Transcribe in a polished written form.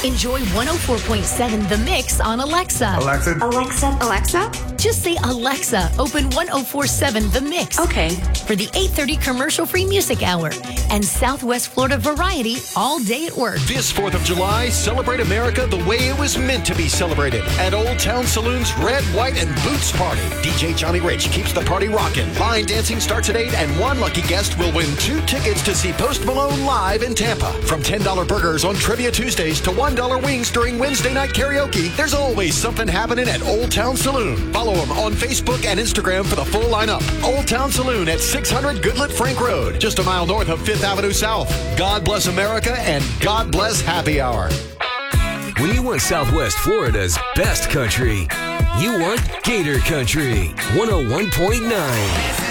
Enjoy 104.7 The Mix on Alexa. Alexa? Just say, Alexa, open 104.7 The Mix. Okay. For the 8:30 commercial-free music hour and Southwest Florida variety all day at work. This 4th of July, celebrate America the way it was meant to be celebrated at Old Town Saloon's Red, White, and Boots Party. DJ Johnny Rich keeps the party rocking. Line dancing starts at 8, and one lucky guest will win 2 tickets to see Post Malone live in Tampa. From $10 burgers on Trivia Tuesdays to $1 wings during Wednesday night karaoke, there's always something happening at Old Town Saloon. Follow them on Facebook and Instagram for the full lineup. Old Town Saloon at 600 Goodlet Frank Road, just a mile north of 5th Avenue South. God bless America and God bless Happy Hour. When you want Southwest Florida's best country, you want Gator Country 101.9.